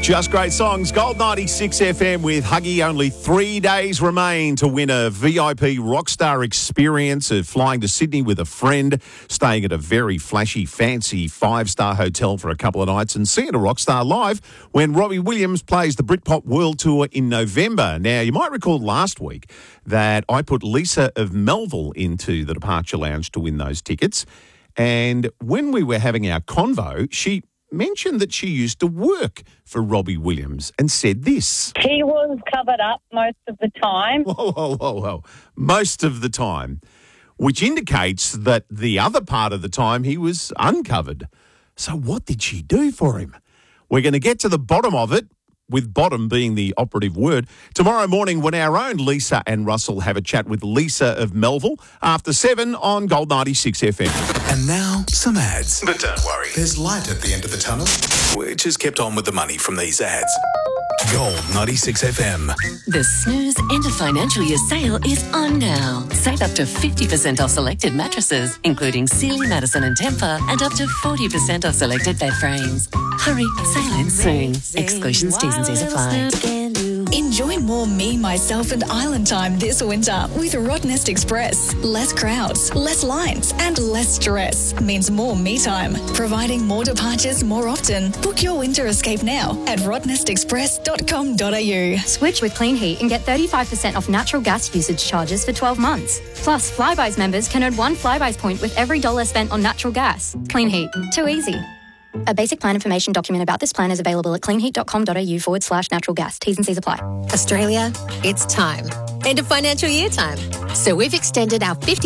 Just great songs. Gold 96 FM with Huggy. Only 3 days remain to win a VIP rockstar experience of flying to Sydney with a friend, staying at a very flashy, fancy 5-star hotel for a couple of nights and seeing a rockstar live when Robbie Williams plays the Britpop World Tour in November. Now, you might recall last week that I put Lisa of Melville into the Departure Lounge to win those tickets. And when we were having our convo, she mentioned that she used to work for Robbie Williams and said this. He was covered up most of the time. Whoa. Most of the time, which indicates that the other part of the time he was uncovered. So what did she do for him? We're going to get to the bottom of it, with bottom being the operative word, tomorrow morning when our own Lisa and Russell have a chat with Lisa of Melville after 7 on Gold 96 FM. And now, some ads. But don't worry, There's light at the end of the tunnel. we're just kept on with the money from these ads. Gold 96 FM. The Snooze End of Financial Year sale is on now. Save up to 50% off selected mattresses, including Sealy, Madison and Tempur, and up to 40% off selected bed frames. Hurry, sale ends soon. Exclusions, T's and C's apply. Enjoy more me, myself and island time this winter with Rottnest Express. Less crowds, less lines and less stress means more me time. Providing more departures more often. Book your winter escape now at rottnestexpress.com.au. Switch with Clean Heat and get 35% off natural gas usage charges for 12 months. Plus, Flybuys members can earn 1 Flybuys point with every $1 spent on natural gas. Clean Heat. Too easy. A basic plan information document about this plan is available at cleanheat.com.au/natural gas. T's and C's apply. Australia, it's time. End of financial year time. So we've extended our 50